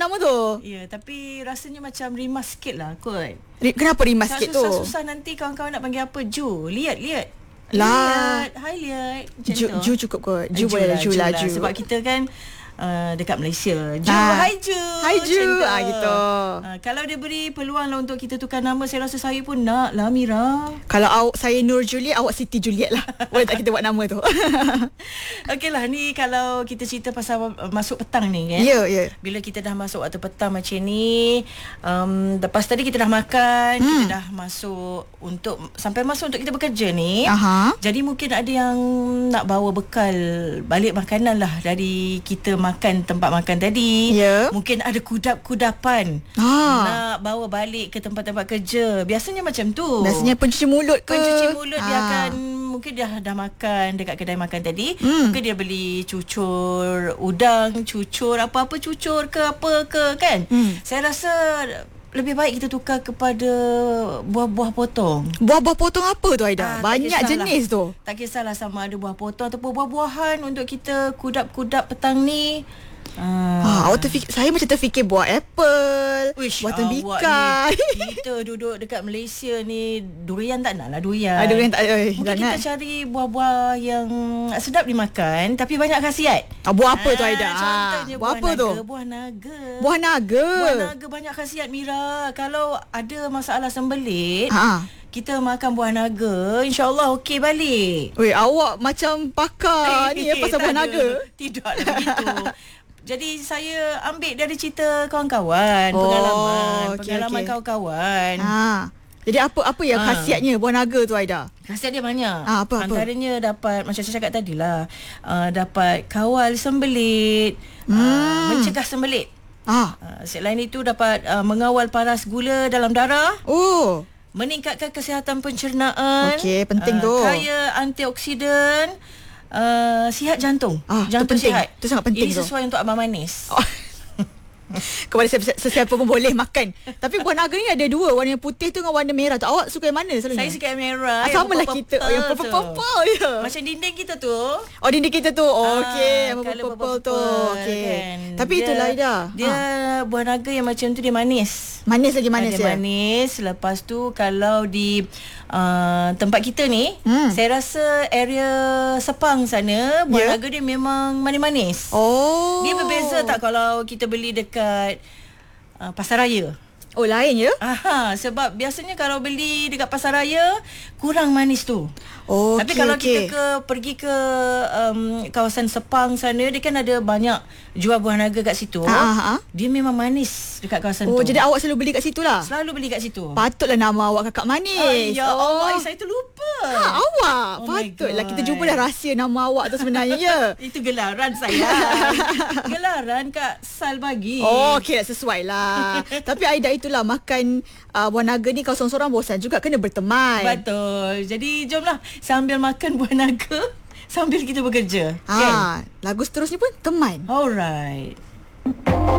nama tu. Ya, tapi rasanya macam rimas sikit lah kot. Kenapa rimas sikit tu? Susah-susah nanti kawan-kawan nak panggil apa. Ju. Liat. Lah. Hai Liat. Macam tu. Ju cukup kot. Ju boleh. Ju lah. Sebab kita kan dekat Malaysia. Ju, hai Ju. Hai Ju. Gitu. Kalau dia beri peluang lah untuk kita tukar nama, saya rasa saya pun nak lah, Mira. Kalau saya Nur Juliet, awak Siti Juliet lah. Boleh tak kita buat nama tu? Okey lah, ni kalau kita cerita pasal masuk petang ni kan. Ya. Bila kita dah masuk waktu petang macam ni, lepas tadi kita dah makan, kita dah masuk untuk kita bekerja ni. Jadi mungkin ada yang nak bawa bekal balik makanan lah dari kita makan tempat makan tadi. Mungkin ada kudapan nak bawa balik ke tempat-tempat kerja. Biasanya macam tu. Biasanya pencuci mulut ke? Pencuci mulut dia akan, mungkin dia dah makan dekat kedai makan tadi. Mungkin dia beli cucur udang, cucur apa-apa, cucur ke apa ke kan. Saya rasa lebih baik kita tukar kepada buah-buah potong. Buah-buah potong apa tu Aida? Banyak jenis tu. Tak kisahlah sama ada buah potong ataupun buah-buahan untuk kita kudap-kudap petang ni. Saya macam terfikir buah apple, buah tembikai. Kita duduk dekat Malaysia ni, durian tak nak lah durian. Durian tak ada. Mungkin kita cari buah-buah yang sedap dimakan tapi banyak khasiat. Buah apa tu Aida? Contohnya buah apa tu? Buah naga. Buah naga. Buah naga banyak khasiat, Mira. Kalau ada masalah sembelit, kita makan buah naga, insya-Allah okey balik. Awak macam pakar ni pasal buah naga. Tidaklah begitu. Jadi saya ambil dari cerita kawan-kawan, pengalaman kawan-kawan. Jadi apa yang khasiatnya buah naga tu Aida? Khasiat dia banyak. Apa? Antaranya dapat, macam saya cakap tadilah, dapat kawal sembelit, mencegah sembelit. Selain itu dapat mengawal paras gula dalam darah. Meningkatkan kesihatan pencernaan. Okey, penting tu. Kaya antioksidan. Sihat jantung. tu Jantung penting. sihat. Itu sangat penting. Ini sesuai untuk abang manis. Kepada sesiapa pun boleh makan. Tapi buah naga ni ada dua, warna putih tu dengan warna merah tu. Awak suka yang mana selalunya? Saya suka yang merah. Sama lah kita. Yang purple ya. Macam dinding kita tu. Dinding kita tu. Okey, yang purple tu. Okey. Kan. Tapi itulah Aida. Dia buah naga yang macam tu, dia manis. Manis lagi manis ya. Manis. Lepas tu kalau di tempat kita ni, saya rasa area Sepang sana, buah naga dia memang manis-manis. Dia berbeza tak kalau kita beli dekat pasaraya? Lain ya? Sebab biasanya kalau beli dekat pasaraya kurang manis tu. Tapi kalau kita pergi ke kawasan Sepang sana, dia kan ada banyak jual buah naga kat situ. Dia memang manis dekat kawasan tu. Jadi awak selalu beli kat situ lah? Selalu beli kat situ. Patutlah nama awak Kakak Manis. Ya Allah, saya terlupa. Awak? Patutlah kita jumpa dah rahsia nama awak tu sebenarnya ya. Itu gelaran saya. Gelaran Kak Sal bagi. Okey, sesuai lah. Tapi Aida itulah, makan buah naga ni kalau seorang-seorang bosan juga, kena berteman. Betul. Jadi jomlah sambil makan buah naga sambil kita bekerja. Lagu seterusnya pun teman. Alright.